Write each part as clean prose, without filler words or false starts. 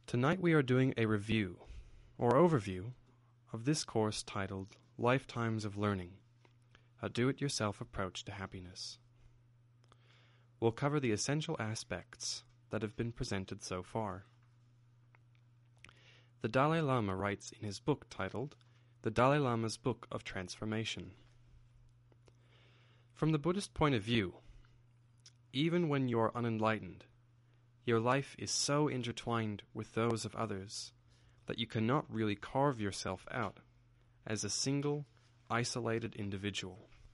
Tonight we are doing a review, or overview, of this course titled Lifetimes of Learning, a do-it-yourself approach to happiness. We'll cover the essential aspects that have been presented so far. The Dalai Lama writes in his book titled The Dalai Lama's Book of Transformation. From the Buddhist point of view, even when you are unenlightened, your life is so intertwined with those of others that you cannot really carve yourself out as a single, isolated individual.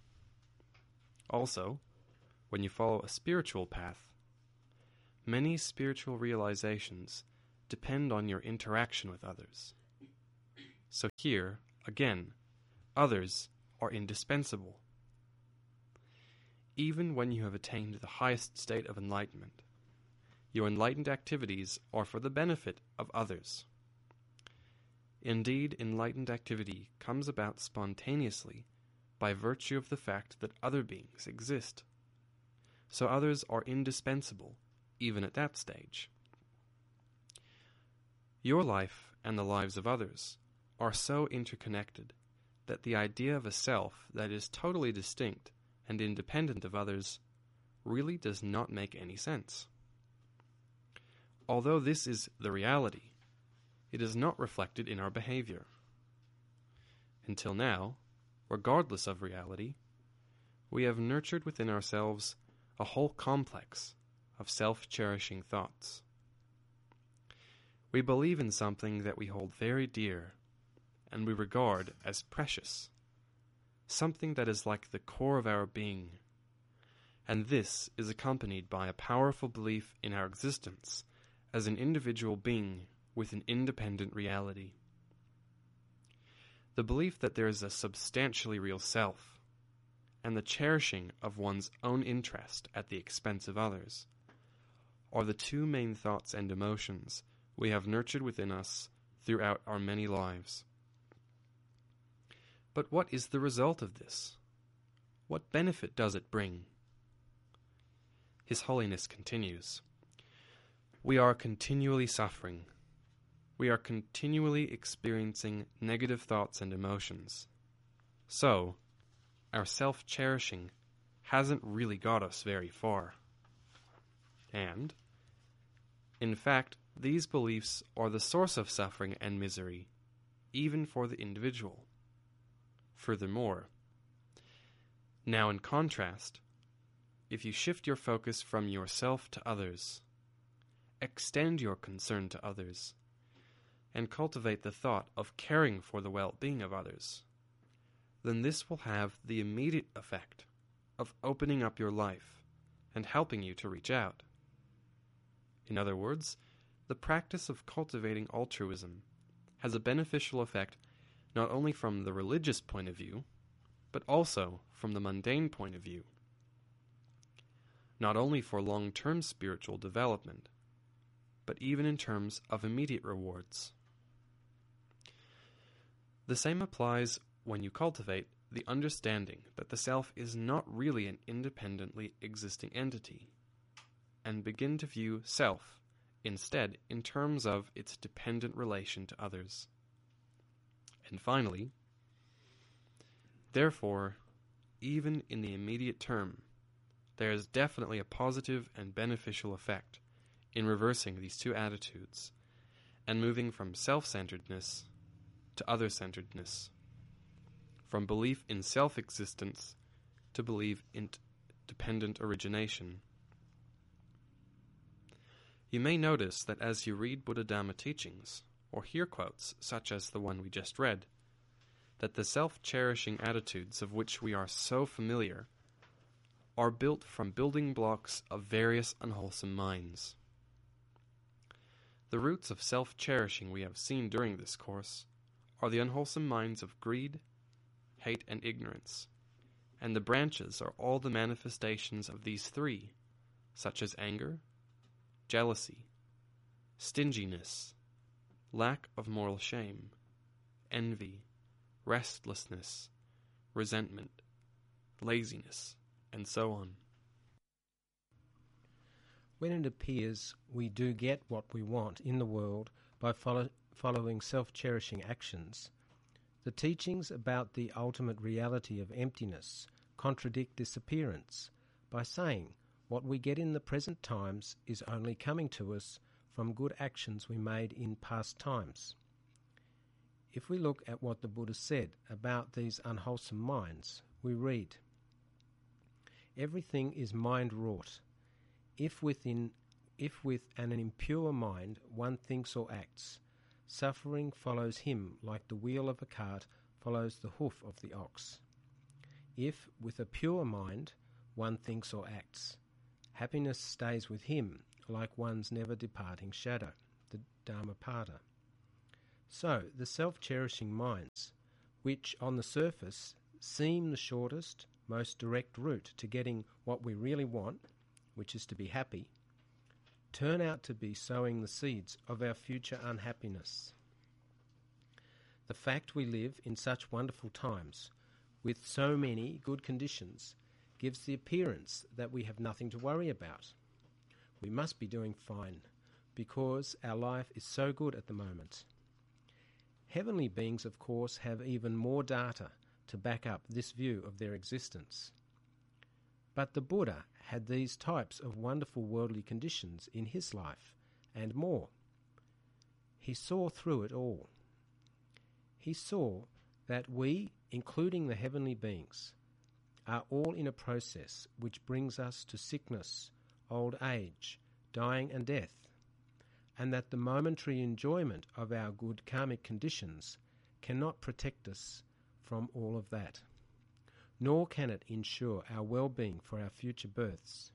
Also, when you follow a spiritual path, many spiritual realizations depend on your interaction with others. So here, again, others are indispensable. Even when you have attained the highest state of enlightenment, your enlightened activities are for the benefit of others. Indeed, enlightened activity comes about spontaneously by virtue of the fact that other beings exist. So others are indispensable, even at that stage. Your life and the lives of others are so interconnected that the idea of a self that is totally distinct and independent of others really does not make any sense. Although this is the reality, it is not reflected in our behavior. Until now, regardless of reality, we have nurtured within ourselves a whole complex of self-cherishing thoughts. We believe in something that we hold very dear and we regard as precious, something that is like the core of our being, and this is accompanied by a powerful belief in our existence as an individual being with an independent reality. The belief that there is a substantially real self, and the cherishing of one's own interest at the expense of others, are the two main thoughts and emotions we have nurtured within us throughout our many lives. But what is the result of this? What benefit does it bring? His Holiness continues, "We are continually suffering. We are continually experiencing negative thoughts and emotions. So, our self-cherishing hasn't really got us very far. And, in fact, these beliefs are the source of suffering and misery, even for the individual. Furthermore, now in contrast, if you shift your focus from yourself to others, extend your concern to others, and cultivate the thought of caring for the well-being of others, then this will have the immediate effect of opening up your life and helping you to reach out. In other words, the practice of cultivating altruism has a beneficial effect not only from the religious point of view, but also from the mundane point of view. Not only for long-term spiritual development, but even in terms of immediate rewards. The same applies when you cultivate the understanding that the self is not really an independently existing entity, and begin to view self instead in terms of its dependent relation to others. And finally, therefore, even in the immediate term, there is definitely a positive and beneficial effect in reversing these two attitudes and moving from self-centeredness to other-centeredness, from belief in self-existence to belief in dependent origination. You may notice that as you read Buddha Dhamma teachings, or hear quotes such as the one we just read, that the self-cherishing attitudes of which we are so familiar are built from building blocks of various unwholesome minds. The roots of self-cherishing we have seen during this course are the unwholesome minds of greed, hate, and ignorance, and the branches are all the manifestations of these three, such as anger, jealousy, stinginess, lack of moral shame, envy, restlessness, resentment, laziness, and so on. When it appears we do get what we want in the world by following self-cherishing actions, the teachings about the ultimate reality of emptiness contradict this appearance by saying what we get in the present times is only coming to us from good actions we made in past times. If we look at what the Buddha said about these unwholesome minds, we read, "Everything is mind-wrought. If with an impure mind one thinks or acts, suffering follows him like the wheel of a cart follows the hoof of the ox. If with a pure mind one thinks or acts, happiness stays with him like one's never-departing shadow," the Dhammapada. So, the self-cherishing minds, which on the surface seem the shortest, most direct route to getting what we really want, which is to be happy, turn out to be sowing the seeds of our future unhappiness. The fact we live in such wonderful times, with so many good conditions, gives the appearance that we have nothing to worry about. We must be doing fine, because our life is so good at the moment. Heavenly beings, of course, have even more data to back up this view of their existence. But the Buddha had these types of wonderful worldly conditions in his life, and more. He saw through it all. He saw that we, including the heavenly beings, are all in a process which brings us to sickness, old age, dying and death, and that the momentary enjoyment of our good karmic conditions cannot protect us from all of that, nor can it ensure our well-being for our future births.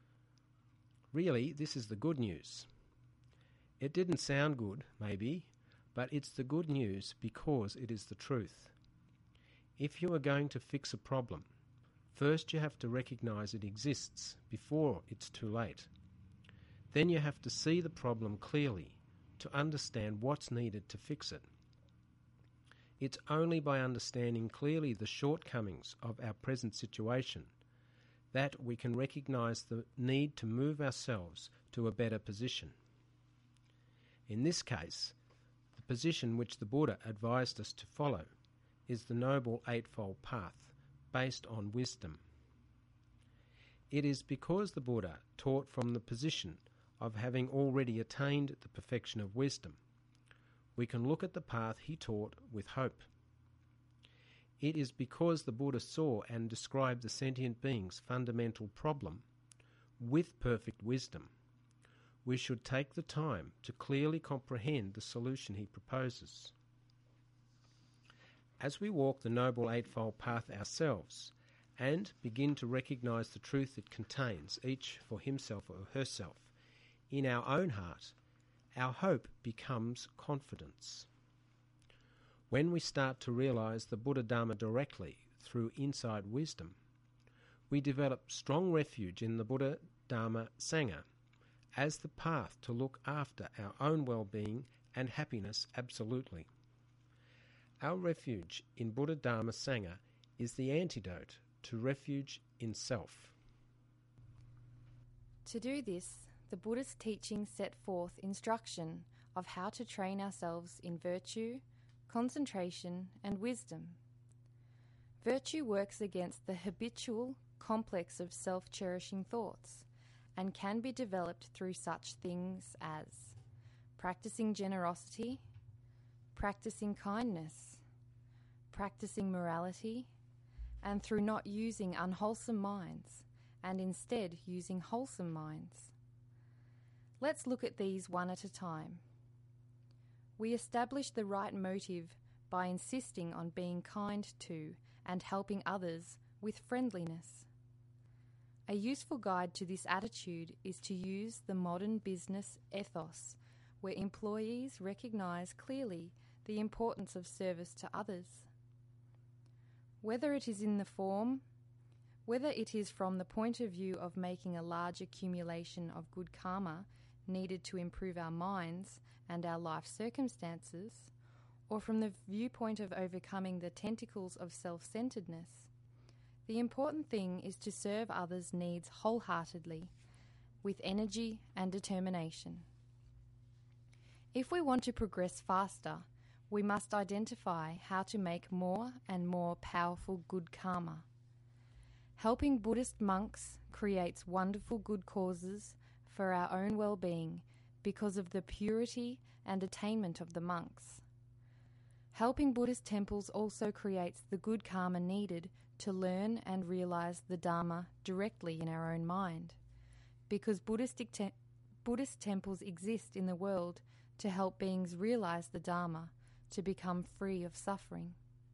Really, this is the good news. It didn't sound good, maybe, but it's the good news because it is the truth. If you are going to fix a problem, first you have to recognize it exists before it's too late. Then you have to see the problem clearly to understand what's needed to fix it. It's only by understanding clearly the shortcomings of our present situation that we can recognize the need to move ourselves to a better position. In this case, the position which the Buddha advised us to follow is the Noble Eightfold Path, based on wisdom. It is because the Buddha taught from the position of having already attained the perfection of wisdom, we can look at the path he taught with hope. It is because the Buddha saw and described the sentient being's fundamental problem with perfect wisdom, we should take the time to clearly comprehend the solution he proposes. As we walk the Noble Eightfold Path ourselves and begin to recognize the truth it contains, each for himself or herself, in our own heart, our hope becomes confidence. When we start to realize the Buddha Dharma directly through inside wisdom, we develop strong refuge in the Buddha Dharma Sangha as the path to look after our own well-being and happiness absolutely. Our refuge in Buddha Dharma Sangha is the antidote to refuge in self. To do this, the Buddha's teachings set forth instruction of how to train ourselves in virtue, concentration, and wisdom. Virtue works against the habitual complex of self-cherishing thoughts and can be developed through such things as practicing generosity, practicing kindness, practicing morality, and through not using unwholesome minds and instead using wholesome minds. Let's look at these one at a time. We establish the right motive by insisting on being kind to and helping others with friendliness. A useful guide to this attitude is to use the modern business ethos, where employees recognize clearly the importance of service to others. Whether it is from the point of view of making a large accumulation of good karma needed to improve our minds and our life circumstances, or from the viewpoint of overcoming the tentacles of self-centeredness, the important thing is to serve others' needs wholeheartedly, with energy and determination. If we want to progress faster, we must identify how to make more and more powerful good karma. Helping Buddhist monks creates wonderful good causes for our own well-being because of the purity and attainment of the monks. Helping Buddhist temples also creates the good karma needed to learn and realize the Dharma directly in our own mind, because Buddhist temples exist in the world to help beings realize the Dharma, to become free of suffering.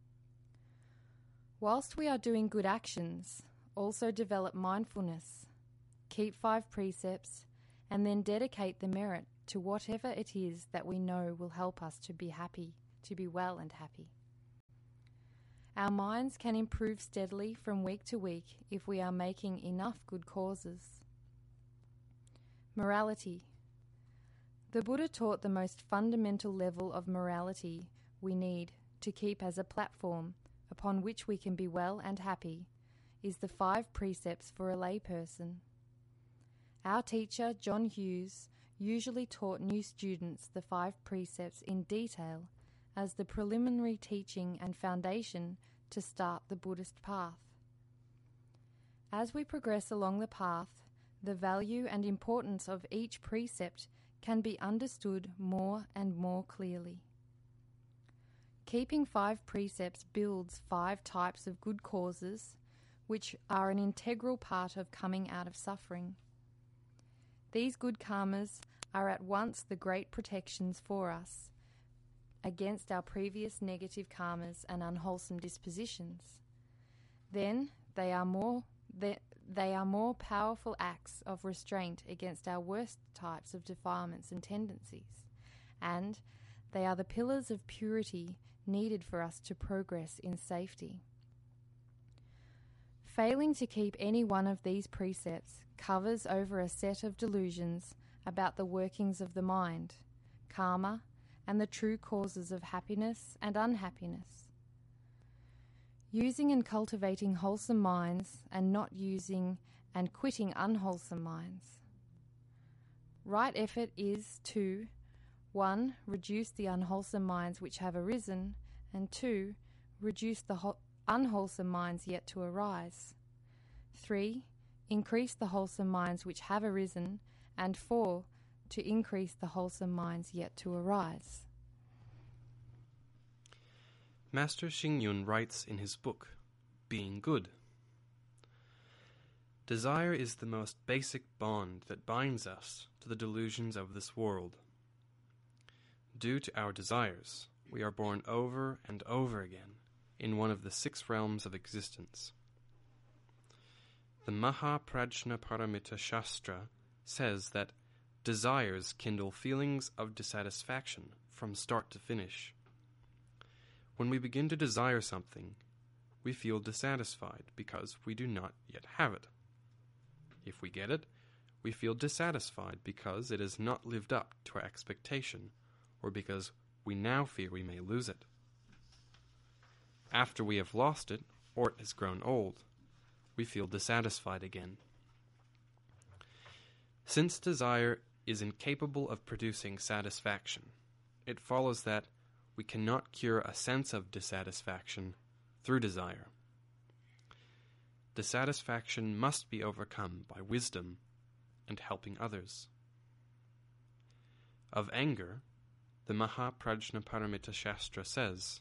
Whilst we are doing good actions, also develop mindfulness, keep 5 precepts, and then dedicate the merit to whatever it is that we know will help us to be happy, to be well and happy. Our minds can improve steadily from week to week if we are making enough good causes. Morality. The Buddha taught the most fundamental level of morality we need to keep as a platform upon which we can be well and happy is the 5 precepts for a layperson. Our teacher, John Hughes, usually taught new students the 5 precepts in detail as the preliminary teaching and foundation to start the Buddhist path. As we progress along the path, the value and importance of each precept can be understood more and more clearly. Keeping 5 precepts builds 5 types of good causes, which are an integral part of coming out of suffering. These good karmas are at once the great protections for us against our previous negative karmas and unwholesome dispositions. Then they are more powerful acts of restraint against our worst types of defilements and tendencies, and they are the pillars of purity needed for us to progress in safety. Failing to keep any one of these precepts covers over a set of delusions about the workings of the mind, karma, and the true causes of happiness and unhappiness. Using and cultivating wholesome minds and not using and quitting unwholesome minds. Right effort is to 1. Reduce the unwholesome minds which have arisen, and 2. Reduce the unwholesome minds yet to arise. 3. Increase the wholesome minds which have arisen, and 4. To increase the wholesome minds yet to arise. Master Xing Yun writes in his book, Being Good, desire is the most basic bond that binds us to the delusions of this world. Due to our desires, we are born over and over again in one of the 6 realms of existence. The Mahaprajnaparamita Shastra says that desires kindle feelings of dissatisfaction from start to finish. When we begin to desire something, we feel dissatisfied because we do not yet have it. If we get it, we feel dissatisfied because it has not lived up to our expectation, or because we now fear we may lose it. After we have lost it, or it has grown old, we feel dissatisfied again. Since desire is incapable of producing satisfaction, it follows that we cannot cure a sense of dissatisfaction through desire. Dissatisfaction must be overcome by wisdom and helping others. Of anger, the Mahaprajnaparamita Shastra says,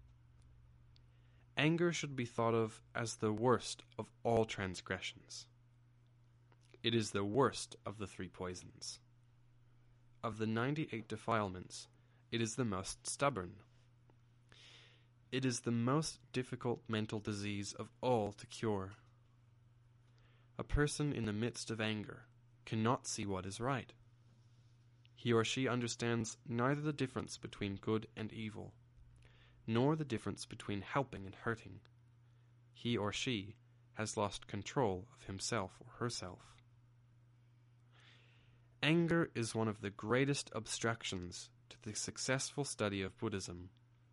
anger should be thought of as the worst of all transgressions. It is the worst of the 3 poisons. Of the 98 defilements, it is the most stubborn. It is the most difficult mental disease of all to cure. A person in the midst of anger cannot see what is right. He or she understands neither the difference between good and evil, nor the difference between helping and hurting. He or she has lost control of himself or herself. Anger is one of the greatest obstructions to the successful study of Buddhism.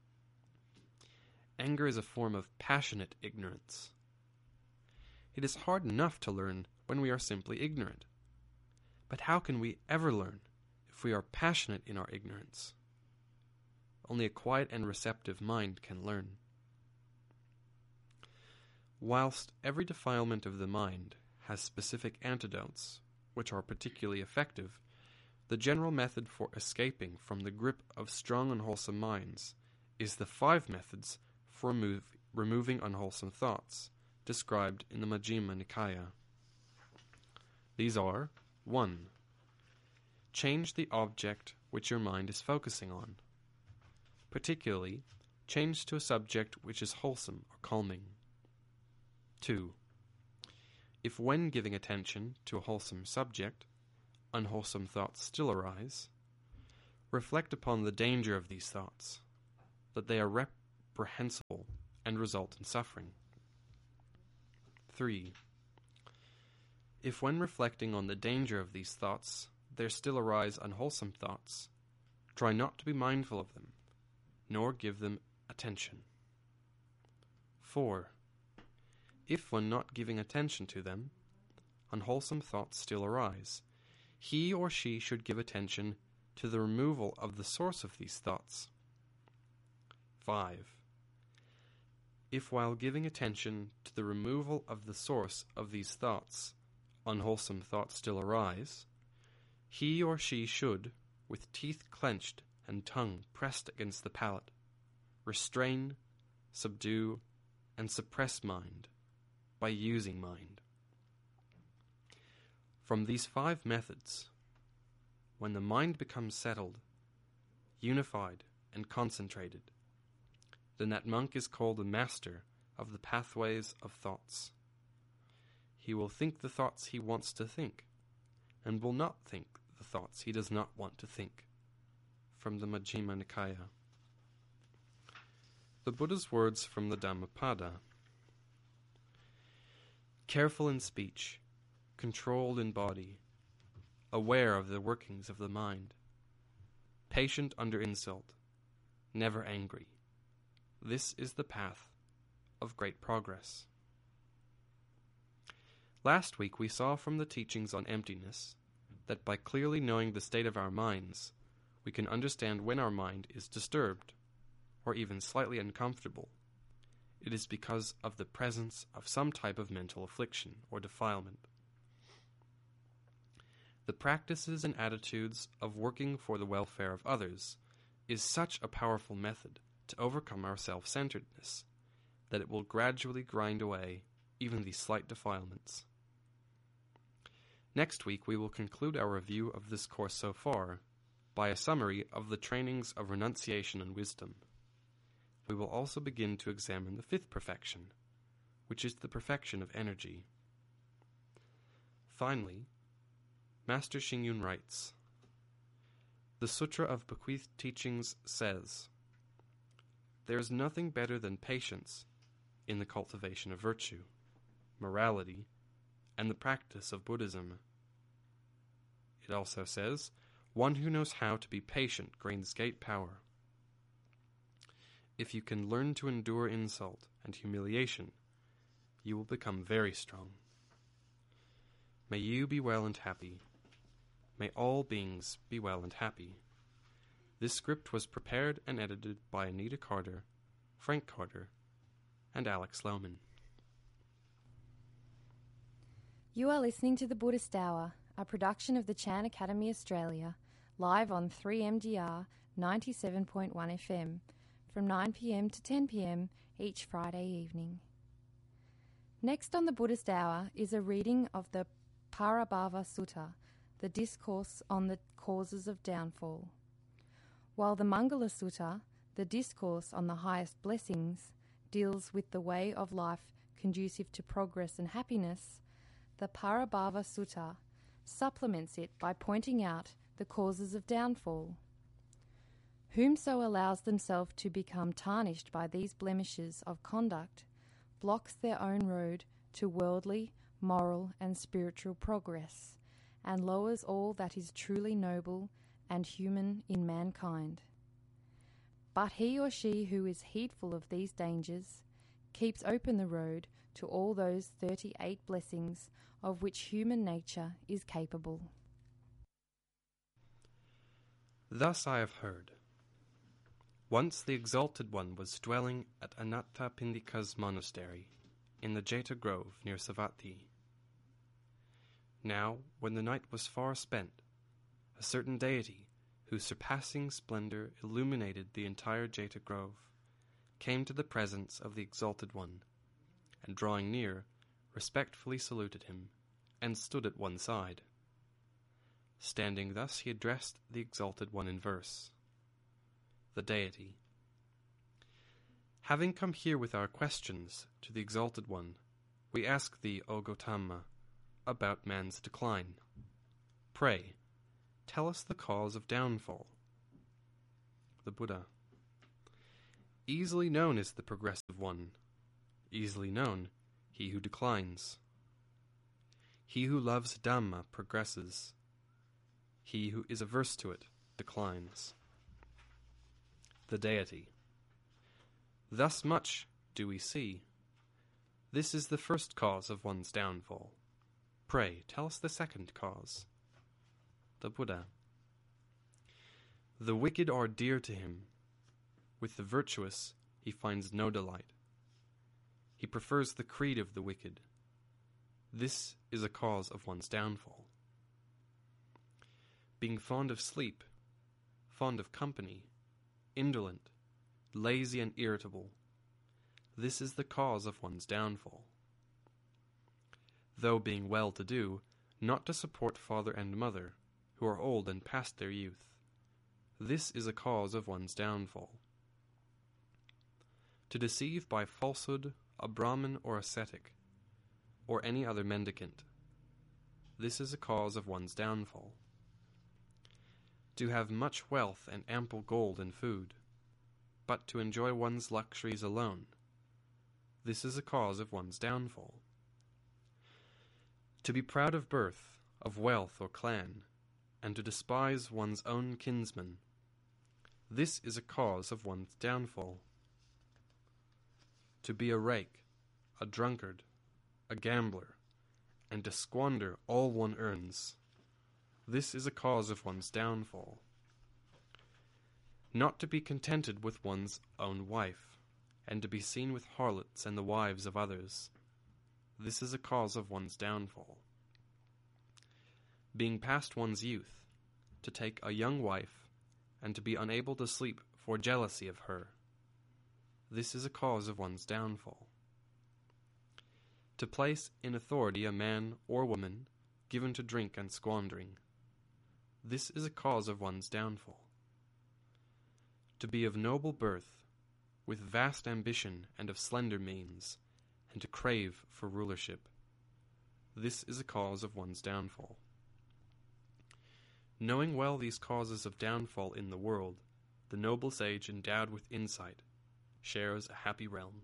Anger is a form of passionate ignorance. It is hard enough to learn when we are simply ignorant. But how can we ever learn if we are passionate in our ignorance. Only a quiet and receptive mind can learn. Whilst every defilement of the mind has specific antidotes, which are particularly effective, the general method for escaping from the grip of strong unwholesome minds is the 5 methods for removing unwholesome thoughts, described in the Majjhima Nikaya. These are: 1. Change the object which your mind is focusing on. Particularly, change to a subject which is wholesome or calming. 2. If when giving attention to a wholesome subject, unwholesome thoughts still arise, reflect upon the danger of these thoughts, that they are reprehensible and result in suffering. 3. If when reflecting on the danger of these thoughts, there still arise unwholesome thoughts, try not to be mindful of them, nor give them attention. 4. If when not giving attention to them, unwholesome thoughts still arise, he or she should give attention to the removal of the source of these thoughts. 5. If while giving attention to the removal of the source of these thoughts, unwholesome thoughts still arise, he or she should, with teeth clenched and tongue pressed against the palate, restrain, subdue, and suppress mind by using mind. From these 5 methods, when the mind becomes settled, unified, and concentrated, then that monk is called a master of the pathways of thoughts. He will think the thoughts he wants to think, and will not think the thoughts he does not want to think. From the Majjhima Nikaya. The Buddha's words from the Dhammapada. Careful in speech, controlled in body, aware of the workings of the mind, patient under insult, never angry. This is the path of great progress. Last week we saw from the teachings on emptiness that by clearly knowing the state of our minds, we can understand when our mind is disturbed, or even slightly uncomfortable. It is because of the presence of some type of mental affliction or defilement. The practices and attitudes of working for the welfare of others is such a powerful method to overcome our self-centeredness that it will gradually grind away even these slight defilements. Next week we will conclude our review of this course so far by a summary of the trainings of renunciation and wisdom. We will also begin to examine the 5th perfection, which is the perfection of energy. Finally, Master Xing writes, the Sutra of Bequeathed Teachings says, there is nothing better than patience in the cultivation of virtue, morality, and the practice of Buddhism. It also says, one who knows how to be patient gains great power. If you can learn to endure insult and humiliation, you will become very strong. May you be well and happy. May all beings be well and happy. This script was prepared and edited by Anita Carter, Frank Carter, and Alex Lohman. You are listening to The Buddhist Hour, a production of the Chan Academy Australia, live on 3MGR 97.1 FM, from 9 p.m. to 10 p.m. each Friday evening. Next on The Buddhist Hour is a reading of the Parabhava Sutta, the discourse on the causes of downfall. While the Mangala Sutta, the discourse on the highest blessings, deals with the way of life conducive to progress and happiness, the Parabhava Sutta supplements it by pointing out the causes of downfall. Whomso allows themselves to become tarnished by these blemishes of conduct blocks their own road to worldly, moral, and spiritual progress, and lowers all that is truly noble and human in mankind. But he or she who is heedful of these dangers keeps open the road to all those 38 blessings of which human nature is capable. Thus I have heard. Once the Exalted One was dwelling at Anathapindika's monastery, in the Jeta Grove near Savatthi. Now, when the night was far spent, a certain deity, whose surpassing splendor illuminated the entire Jeta Grove, came to the presence of the Exalted One, and drawing near, respectfully saluted him, and stood at one side. Standing thus, he addressed the Exalted One in verse. The deity: Having come here with our questions to the Exalted One, we ask thee, O Gautama, about man's decline. Pray, tell us the cause of downfall. The Buddha: Easily known is the progressive one. Easily known, he who declines. He who loves Dhamma progresses. He who is averse to it declines. The deity: Thus much do we see. This is the first cause of one's downfall. Pray, tell us the second cause. The Buddha: The wicked are dear to him. With the virtuous he finds no delight. He prefers the creed of the wicked. This is a cause of one's downfall. Being fond of sleep, fond of company, indolent, lazy and irritable, this is the cause of one's downfall. Though being well-to-do, not to support father and mother, who are old and past their youth, this is a cause of one's downfall. To deceive by falsehood a Brahmin or ascetic, or any other mendicant, this is a cause of one's downfall. To have much wealth and ample gold and food, but to enjoy one's luxuries alone, this is a cause of one's downfall. To be proud of birth, of wealth or clan, and to despise one's own kinsmen, this is a cause of one's downfall. To be a rake, a drunkard, a gambler, and to squander all one earns, this is a cause of one's downfall. Not to be contented with one's own wife, and to be seen with harlots and the wives of others, this is a cause of one's downfall. Being past one's youth, to take a young wife, and to be unable to sleep for jealousy of her, this is a cause of one's downfall. To place in authority a man or woman given to drink and squandering, this is a cause of one's downfall. To be of noble birth, with vast ambition and of slender means, and to crave for rulership, this is a cause of one's downfall. Knowing well these causes of downfall in the world, the noble sage endowed with insight shares a happy realm.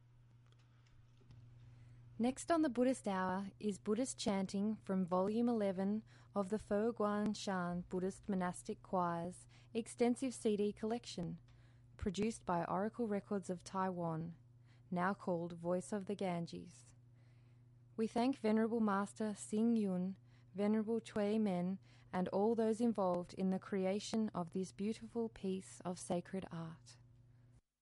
Next on the Buddhist Hour is Buddhist chanting from Volume 11 of the Fo Guang Shan Buddhist Monastic Choir's extensive CD collection, produced by Oracle Records of Taiwan, now called Voice of the Ganges. We thank Venerable Master Xing Yun, Venerable Chui Men, and all those involved in the creation of this beautiful piece of sacred art.